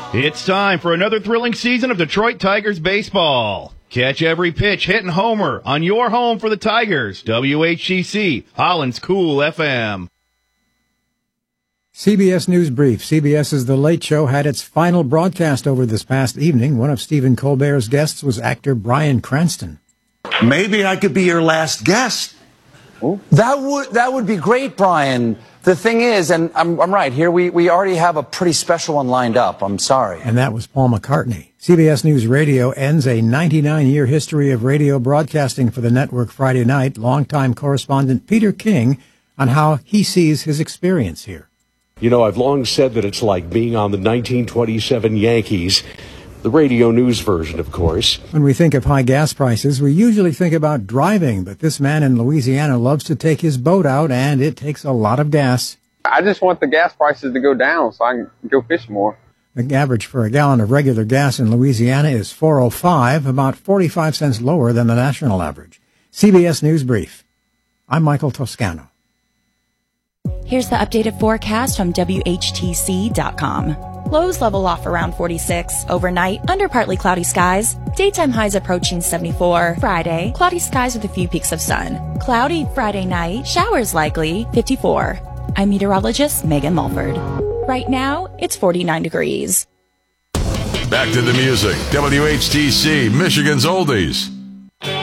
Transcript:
It's time for another thrilling season of Detroit Tigers baseball. Catch every pitch, hit, and homer on your home for the Tigers. WHCC, Holland's Cool FM. CBS News Brief. CBS's The Late Show had its final broadcast over this past evening. One of Stephen Colbert's guests was actor Bryan Cranston. Maybe I could be your last guest. Ooh. That would be great, Brian. The thing is, and I'm right, here we already have a pretty special one lined up. I'm sorry. And that was Paul McCartney. CBS News Radio ends a 99-year history of radio broadcasting for the network Friday night. Longtime correspondent Peter King on how he sees his experience here. You know, I've long said that it's like being on the 1927 Yankees. The radio news version, of course. When we think of high gas prices, we usually think about driving, but this man in Louisiana loves to take his boat out, and it takes a lot of gas. I just want the gas prices to go down so I can go fish more. The average for a gallon of regular gas in Louisiana is $4.05, about 45 cents lower than the national average. CBS News Brief. I'm Michael Toscano. Here's the updated forecast from WHTC.com. Lows level off around 46. Overnight, under partly cloudy skies. Daytime highs approaching 74. Friday, cloudy skies with a few peaks of sun. Cloudy Friday night, showers likely, 54. I'm meteorologist Megan Mulford. Right now, it's 49 degrees. Back to the music. WHTC, Michigan's Oldies.